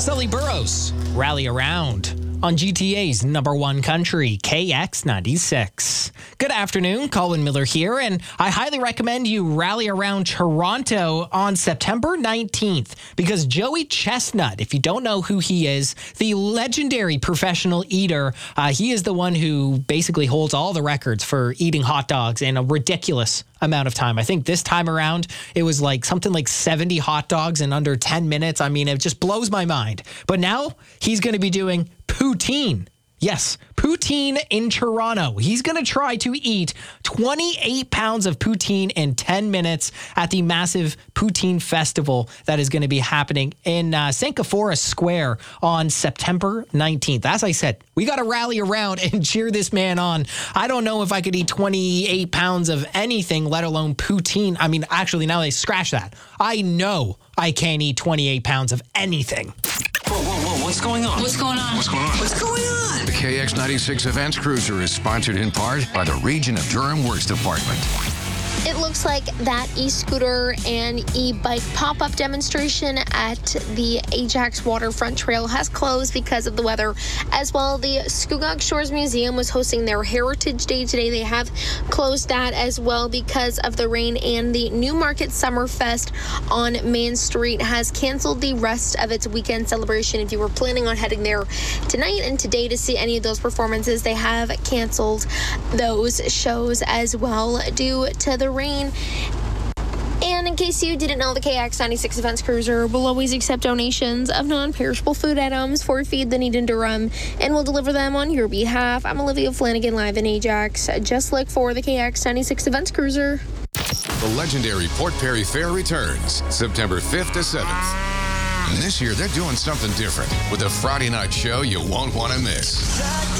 Sully Burrows, Rally Around on GTA's number one country, KX96. Good afternoon, Colin Miller here, and I highly recommend you rally around Toronto on September 19th because Joey Chestnut, if you don't know who he is, the legendary professional eater, he is the one who basically holds all the records for eating hot dogs in a ridiculous amount of time. I think this time around, it was like something like 70 hot dogs in under 10 minutes. I mean, it just blows my mind. But now he's going to be doing poutine. Yes, poutine in Toronto. He's going to try to eat 28 pounds of poutine in 10 minutes at the massive poutine festival that is going to be happening in Sanka Square on September 19th. As I said, we got to rally around and cheer this man on. I don't know if I could eat 28 pounds of anything, let alone poutine. I mean, actually, now they scratch that. I know I can't eat 28 pounds of anything. Whoa, what's going on? What's going on? What's going on? What's going on? The KX96 Events Cruiser is sponsored in part by the Region of Durham Works Department. It looks like that e-scooter and e-bike pop-up demonstration at the Ajax Waterfront Trail has closed because of the weather. As well, the Scugog Shores Museum was hosting their Heritage Day today. They have closed that as well because of the rain, and the Newmarket Summerfest on Main Street has canceled the rest of its weekend celebration. If you were planning on heading there tonight and today to see any of those performances, they have canceled those shows as well due to the rain. And in case you didn't know, the KX96 Events Cruiser will always accept donations of non-perishable food items for Feed the Need in Durham and will deliver them on your behalf. I'm Olivia Flanagan, live in Ajax. Just look for the KX96 Events Cruiser. The legendary Port Perry Fair returns September 5th to 7th. And this year, they're doing something different with a Friday night show you won't want to miss.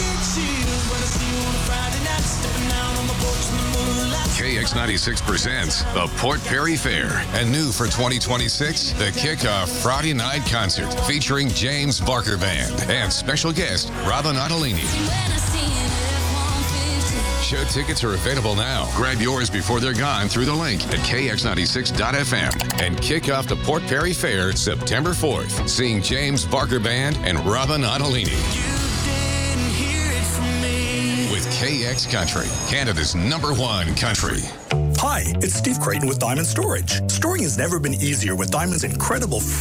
KX96 presents the Port Perry Fair, and new for 2026, the Kickoff Friday Night Concert featuring James Barker Band and special guest Robin Ottolini. Show tickets are available now. Grab yours before they're gone through the link at kx96.fm and kick off the Port Perry Fair September 4th, seeing James Barker Band and Robin Ottolini. KX Country, Canada's number one country. Hi, it's Steve Creighton with Diamond Storage. Storing has never been easier with Diamond's incredible